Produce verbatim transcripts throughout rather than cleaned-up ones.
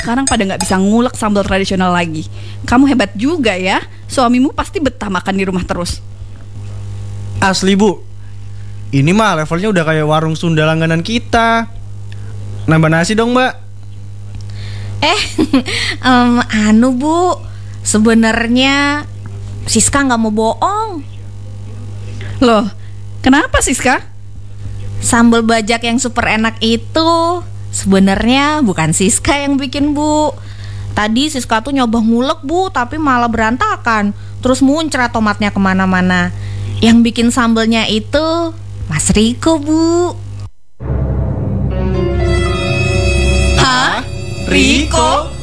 sekarang pada nggak bisa ngulek sambal tradisional lagi. Kamu hebat juga ya. Suamimu pasti betah makan di rumah terus. Asli bu, ini mah levelnya udah kayak warung Sunda langganan kita. Nambah nasi dong mbak. Eh, um, anu bu, sebenarnya Siska nggak mau bohong. Loh, kenapa Siska? Sambal bajak yang super enak itu sebenarnya bukan Siska yang bikin bu. Tadi Siska tuh nyoba ngulek bu, tapi malah berantakan. Terus muncrat tomatnya kemana-mana. Yang bikin sambalnya itu Mas Riko bu. Hah? Riko?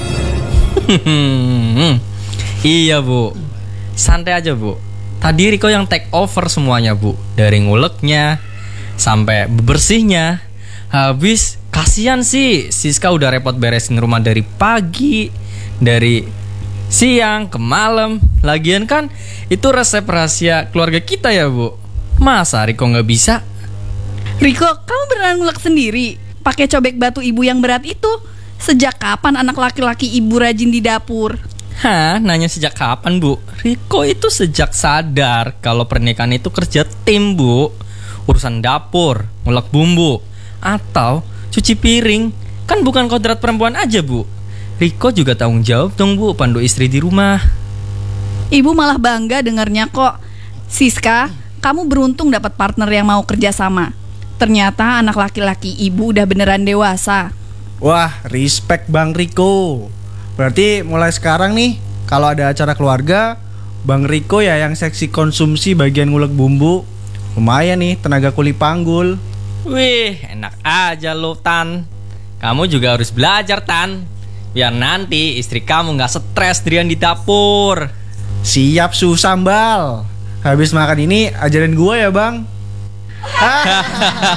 Iya bu, santai aja bu. Tadi Riko yang take over semuanya bu. Dari nguleknya sampai bebersihnya. Habis kasihan sih Siska udah repot beresin rumah dari pagi, dari siang ke malam. Lagian kan itu resep rahasia keluarga kita ya bu. Masa Riko gak bisa? Riko, kamu beneran ngulek sendiri? Pakai cobek batu ibu yang berat itu? Sejak kapan anak laki-laki ibu rajin di dapur? Hah, nanya sejak kapan bu? Riko itu sejak sadar kalau pernikahan itu kerja tim bu. Urusan dapur, ngulek bumbu, atau cuci piring. Kan bukan kodrat perempuan aja bu. Riko juga tanggung jawab dong bu, pandu istri di rumah. Ibu malah bangga dengarnya kok. Siska, kamu beruntung dapat partner yang mau kerja sama. Ternyata anak laki-laki ibu udah beneran dewasa. Wah, respect Bang Riko. Berarti mulai sekarang nih, kalau ada acara keluarga, Bang Riko ya yang seksi konsumsi bagian ngulek bumbu. Lumayan nih tenaga kuli panggul. Wih, enak aja lo Tan. Kamu juga harus belajar Tan, biar nanti istri kamu gak stres dirian di dapur. Siap su sambal. Habis makan ini ajarin gua ya bang.